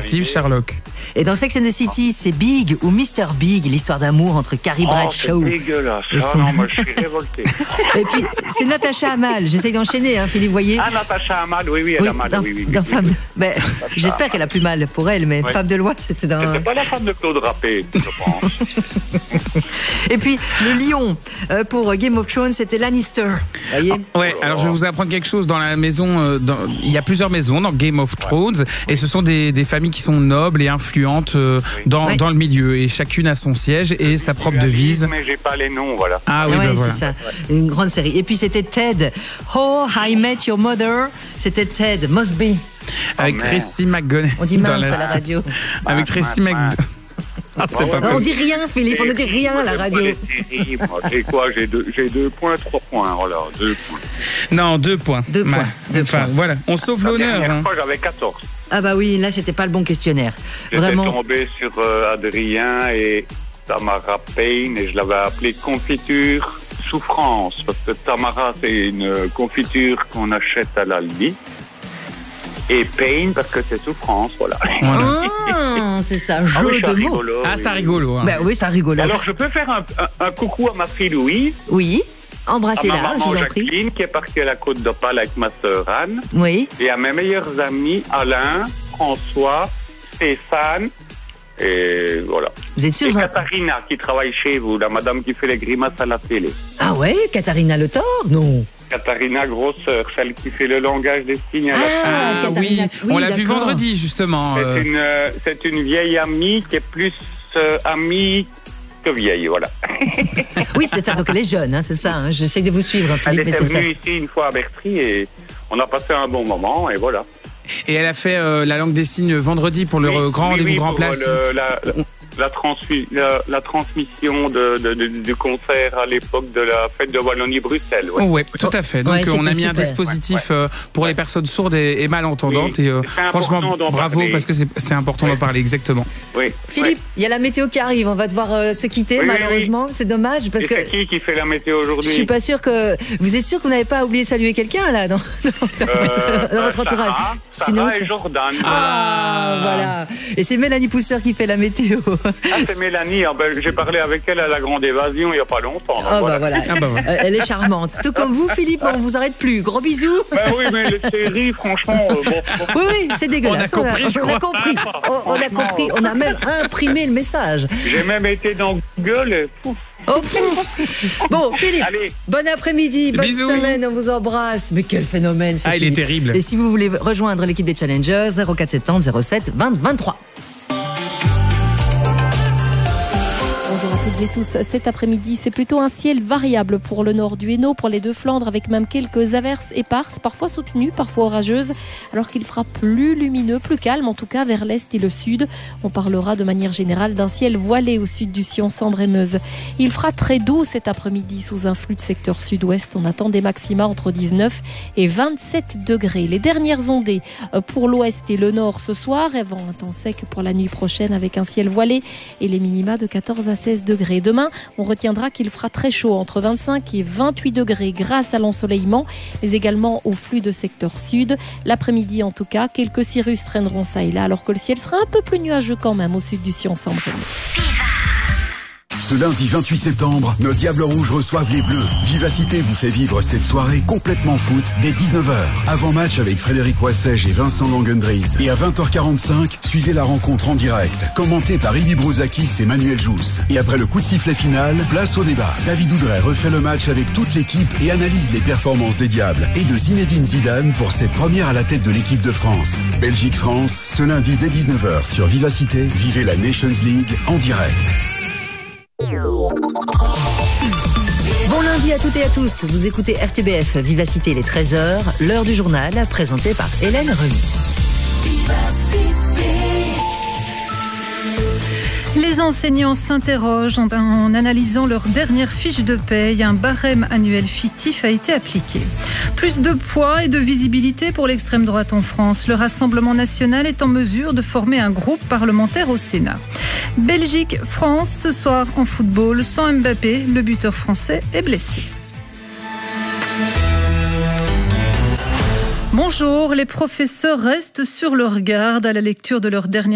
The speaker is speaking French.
détective Sherlock. Et dans Sex and the City, c'est Big ou Mr. Big, l'histoire d'amour entre Carrie Bradshaw. C'est dégueulasse. Non, moi je suis révolté. Et puis, c'est Natasha Hamel. J'essaye d'enchaîner, Philippe, voyez. Ah, Natasha Hamel, oui, elle a mal. Dans Femme de... j'espère qu'elle a plus mal pour elle, mais Femme de loi, c'était dans... C'était pas la femme de Claude Rappé, je pense. Et puis, le lion, pour Game of Thrones, c'était Lannister. Voyez. Ouais, alors je vais vous apprendre quelque chose. Dans la maison, il y a plusieurs maisons dans Game of Thrones, et ce sont des familles qui sont nobles et influentes dans le milieu, et chacune a son siège et sa propre devise. Mais j'ai pas les noms, voilà. Ah oui, c'est ça, une grande série. Et puis c'était Ted, How I Met Your Mother, c'était Ted Mosby. Avec Tracy McGonagall. On dit mince à la radio. Avec Tracy McGonagall. On dit rien, Philippe, on ne dit rien à la radio. J'ai quoi? J'ai 2 points, 3 points. Voilà, 2 points. Non, 2 points. 2 points. Voilà, on sauve l'honneur. La dernière fois, j'avais 14. Ah bah oui, là, c'était pas le bon questionnaire. Vraiment. J'étais tombé sur Adrien et Tamara Payne, et je l'avais appelé confiture souffrance, parce que Tamara, c'est une confiture qu'on achète à l'Aldi. Et Pain, parce que c'est souffrance, voilà. Ah, c'est ça, jeu de mots. Rigolo, c'est rigolo. Ben oui, c'est rigolo. Alors, je peux faire un coucou à ma fille Louise. Oui, embrassez-la, je vous en prie. Jacqueline, qui est partie à la Côte d'Opale avec ma sœur Anne. Oui. Et à mes meilleurs amis, Alain, François, Stéphane, et voilà. Vous êtes sûr? Et Katharina, qui travaille chez vous, la madame qui fait les grimaces à la télé. Ah ouais, Katharina Le Thor? Non. Katharina Grosseur, celle qui fait le langage des signes à la Ah oui, on l'a vu vendredi justement. C'est une vieille amie qui est plus amie que vieille, voilà. Oui, c'est ça, donc elle est jeune, c'est ça, j'essaie de vous suivre, Philippe, mais c'est ça. Elle est venue ici une fois à Bertry et on a passé un bon moment, et voilà. Et elle a fait la langue des signes vendredi pour le grand rendez-vous Grand Place. La transmission du concert à l'époque de la fête de Wallonie-Bruxelles. Oui, tout à fait. Donc on a mis un dispositif pour les personnes sourdes et malentendantes. Et franchement, bravo, parce que c'est important d'en parler, exactement. Oui. Philippe, il y a la météo qui arrive, on va devoir se quitter, malheureusement. C'est dommage. Parce que c'est qui fait la météo aujourd'hui? Je suis pas sûre que... Vous êtes sûr que vous n'avez pas oublié de saluer quelqu'un, là, dans votre entourage? Sarah et Jordan. Ah, voilà. Et c'est Mélanie Pousseur qui fait la météo. Ah, c'est Mélanie. J'ai parlé avec elle à la Grande Évasion il n'y a pas longtemps. Voilà. Elle est charmante. Tout comme vous, Philippe, on vous arrête plus. Gros bisous. Oui, mais les séries, franchement... Oui, c'est dégueulasse. On a compris. On a même imprimé le message. J'ai même été dans Google. Bon, Philippe, allez. Bon après-midi, bonne semaine, on vous embrasse. Mais quel phénomène, ce Philippe. Il est terrible. Et si vous voulez rejoindre l'équipe des Challengers, 0470 07 20 23. Bonjour à toutes et tous. Cet après-midi, c'est plutôt un ciel variable pour le nord du Hainaut, pour les deux Flandres, avec même quelques averses éparses, parfois soutenues, parfois orageuses, alors qu'il fera plus lumineux, plus calme, en tout cas vers l'est et le sud. On parlera de manière générale d'un ciel voilé au sud du Sion, Sambre et Meuse. Il fera très doux cet après-midi sous un flux de secteur sud-ouest. On attend des maxima entre 19 et 27 degrés. Les dernières ondées pour l'ouest et le nord ce soir, et vent un temps sec pour la nuit prochaine avec un ciel voilé et les minima de 14 à 16 degrés. Demain, on retiendra qu'il fera très chaud, entre 25 et 28 degrés grâce à l'ensoleillement, mais également au flux de secteur sud. L'après-midi, en tout cas, quelques cirrus traîneront ça et là, alors que le ciel sera un peu plus nuageux quand même au sud du Sion, Sambre. Ce lundi 28 septembre, nos Diables Rouges reçoivent les Bleus. Vivacité vous fait vivre cette soirée complètement foot dès 19h. Avant match avec Frédéric Wassège et Vincent Langendries. Et à 20h45, suivez la rencontre en direct, commentée par Ibi Brouzakis et Manuel Jousse. Et après le coup de sifflet final, place au débat. David Oudray refait le match avec toute l'équipe et analyse les performances des Diables et de Zinedine Zidane pour cette première à la tête de l'équipe de France. Belgique-France, ce lundi dès 19h sur Vivacité, vivez la Nations League en direct. Bon lundi à toutes et à tous, vous écoutez RTBF Vivacité, les 13h, l'heure du journal, présenté par Hélène Remy. Les enseignants s'interrogent en analysant leur dernière fiche de paye. Un barème annuel fictif a été appliqué. Plus de poids et de visibilité pour l'extrême droite en France. Le Rassemblement national est en mesure de former un groupe parlementaire au Sénat. Belgique-France ce soir en football. Sans Mbappé, le buteur français est blessé. Bonjour, les professeurs restent sur leur garde à la lecture de leur dernière